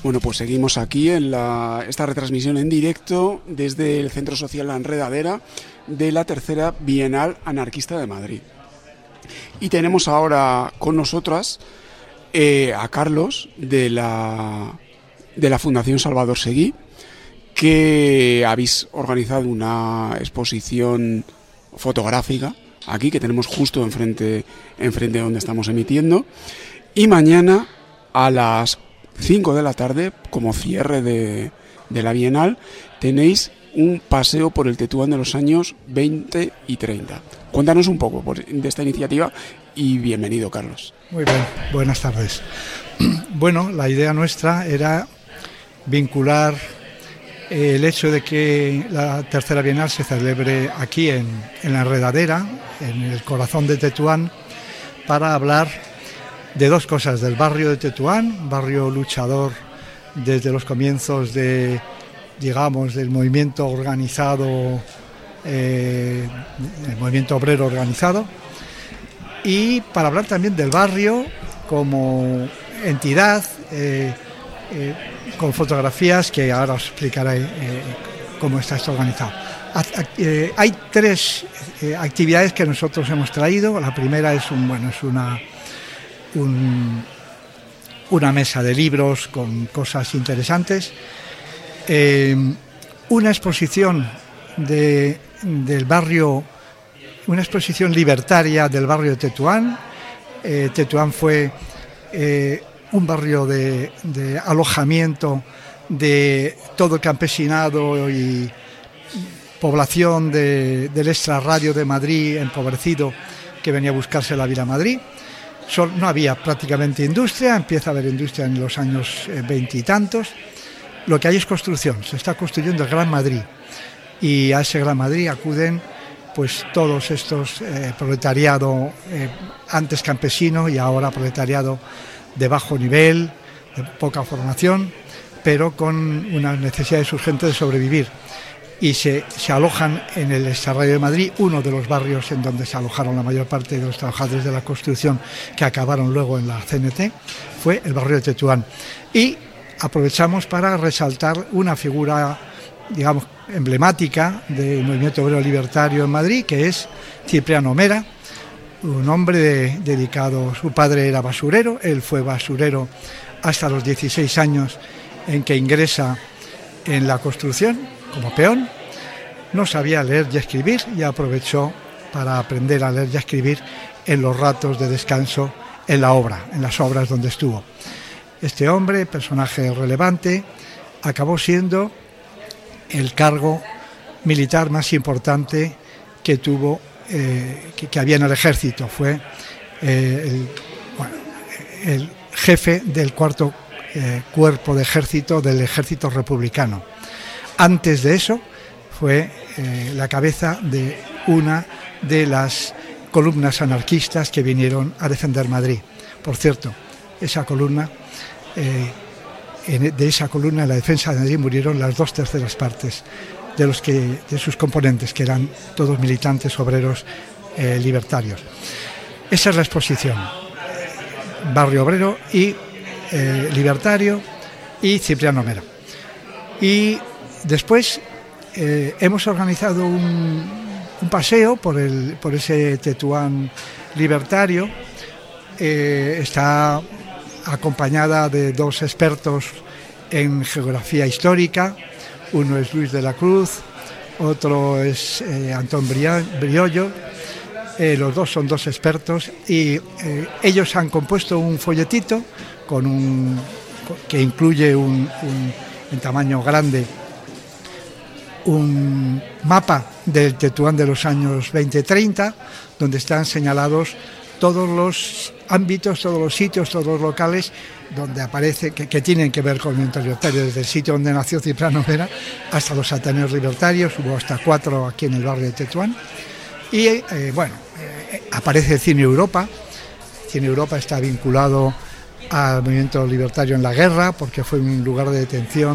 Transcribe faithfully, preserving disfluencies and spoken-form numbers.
Bueno, pues seguimos aquí en la, esta retransmisión en directo desde el Centro Social La Enredadera de la tercera Bienal Anarquista de Madrid. Y tenemos ahora con nosotras eh, a Carlos de la, de la Fundación Salvador Seguí, que habéis organizado una exposición fotográfica aquí, que tenemos justo enfrente, enfrente de donde estamos emitiendo. Y mañana a las cinco de la tarde, como cierre de, de la Bienal, tenéis un paseo por el Tetuán de los años veinte y treinta. Cuéntanos un poco por, de esta iniciativa y bienvenido, Carlos. Muy bien, buenas tardes. Bueno, la idea nuestra era vincular el hecho de que la tercera Bienal se celebre aquí en, en la Enredadera, en el corazón de Tetuán, para hablar de dos cosas: del barrio de Tetuán, barrio luchador desde los comienzos de, digamos, del movimiento organizado, eh, el movimiento obrero organizado, y para hablar también del barrio como entidad, eh, eh, con fotografías que ahora os explicaré eh, cómo está esto organizado. Eh, hay tres eh, actividades que nosotros hemos traído. La primera es un, bueno, es una Un, una mesa de libros con cosas interesantes, eh, una exposición de, del barrio, una exposición libertaria del barrio de Tetuán. Eh, Tetuán fue eh, un barrio de, de alojamiento de todo el campesinado y población de, del extrarradio de Madrid empobrecido que venía a buscarse la vida a Madrid. No había prácticamente industria, empieza a haber industria en los años veintitantos. Lo que hay es construcción, se está construyendo el Gran Madrid, y a ese Gran Madrid acuden pues todos estos eh, proletariado eh, antes campesino y ahora proletariado de bajo nivel, de poca formación, pero con unas necesidades urgentes de sobrevivir. Y se, se alojan en el extrarradio de Madrid, uno de los barrios en donde se alojaron la mayor parte de los trabajadores de la construcción que acabaron luego en la C N T, fue el barrio de Tetuán. Y aprovechamos para resaltar una figura, digamos, emblemática del movimiento obrero libertario en Madrid, que es Cipriano Mera, un hombre de, dedicado, su padre era basurero, él fue basurero hasta los dieciséis años en que ingresa en la construcción como peón. No sabía leer y escribir y aprovechó para aprender a leer y a escribir en los ratos de descanso en la obra, en las obras donde estuvo. Este hombre, personaje relevante, acabó siendo el cargo militar más importante que tuvo, eh, que, que había en el ejército. Fue eh, el, bueno, el jefe del cuarto eh, cuerpo de ejército del ejército republicano. Antes de eso fue eh, la cabeza de una de las columnas anarquistas que vinieron a defender Madrid. Por cierto, esa columna, eh, en, de esa columna en la defensa de Madrid murieron las dos terceras partes de los que de sus componentes, que eran todos militantes obreros eh, libertarios. Esa es la exposición: barrio obrero y eh, libertario y Cipriano Mera. Y después eh, hemos organizado un, un paseo por, el, por ese Tetuán libertario. Eh, está acompañada de dos expertos en geografía histórica. Uno es Luis de la Cruz, otro es eh, Antón Briollo. Eh, los dos son dos expertos y eh, ellos han compuesto un folletito con un, que incluye un, un, en tamaño grande un mapa del Tetuán de los años veinte treinta, donde están señalados todos los ámbitos, todos los sitios, todos los locales donde aparece, que, que tienen que ver con el movimiento libertario, desde el sitio donde nació Cipriano Mera hasta los ateneos libertarios. Hubo hasta cuatro aquí en el barrio de Tetuán. Y eh, bueno, eh, aparece el Cine Europa. Cine Europa está vinculado al movimiento libertario en la guerra, porque fue un lugar de detención